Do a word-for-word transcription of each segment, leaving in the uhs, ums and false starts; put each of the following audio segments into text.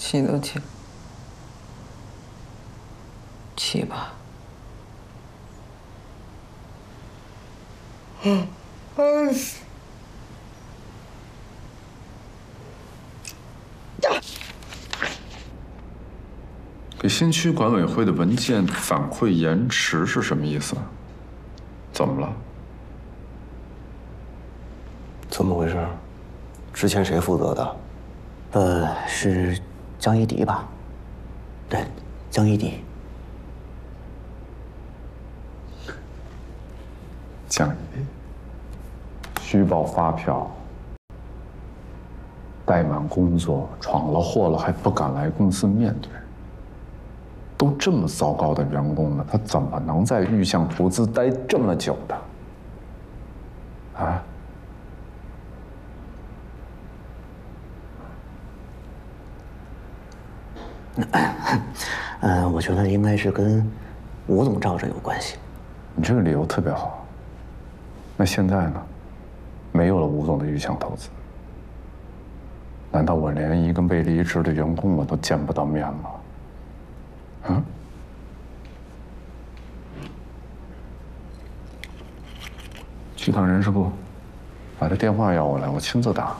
气都气，气吧。嗯，哎。呀！ 给新区管委会的文件反馈延迟是什么意思？怎么了？ 怎么回事？之前谁负责的？ 呃，是江一迪吧？对，江一迪。 江一迪，虚报发票，怠慢工作，闯了祸了还不敢来公司面对。都这么糟糕的员工了，他怎么能在玉象投资待这么久的？啊？ 呃，我觉得应该是跟吴总罩着有关系。 你这个理由特别好。那现在呢？没有了吴总的玉象投资，难道我连一个未离职的员工我都见不到面吗？啊？去趟人事部，把他电话要过来，我亲自打。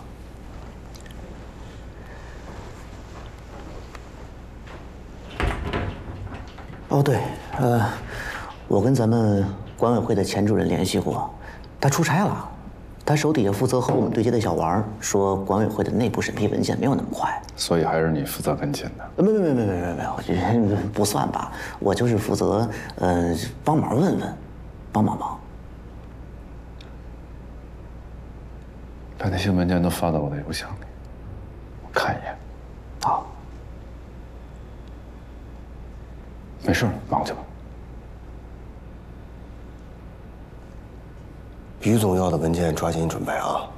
哦，对，呃，我跟咱们管委会的钱主任联系过，他出差了。他手底下负责和我们对接的小王说，管委会的内部审批文件没有那么快， 所以还是你负责跟进的。 没没没没没没没，我觉得不算吧，我就是负责呃帮忙问问，帮帮忙。 把那些文件都发到我的邮箱里，我看一眼。 好。 没事，忙去吧。 于总要的文件抓紧准备啊。